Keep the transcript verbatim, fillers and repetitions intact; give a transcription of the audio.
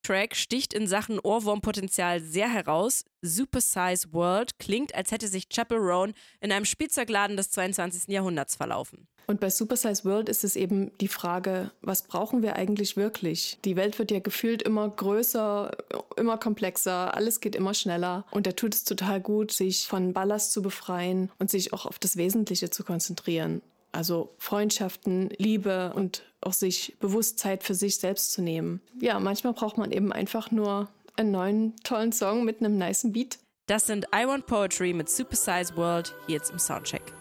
Track sticht in Sachen Ohrwurmpotenzial sehr heraus. Super Size World klingt, als hätte sich Chappell Roan in einem Spielzeugladen des zweiundzwanzigsten Jahrhunderts verlaufen. Und bei Super Size World ist es eben die Frage, was brauchen wir eigentlich wirklich? Die Welt wird ja gefühlt immer größer, immer komplexer, alles geht immer schneller. Und da tut es total gut, sich von Ballast zu befreien und sich auch auf das Wesentliche zu konzentrieren. Also Freundschaften, Liebe und auch sich bewusst Zeit für sich selbst zu nehmen. Ja, manchmal braucht man eben einfach nur einen neuen, tollen Song mit einem nicen Beat. Das sind I Want Poetry mit Super Size World hier jetzt im Soundcheck.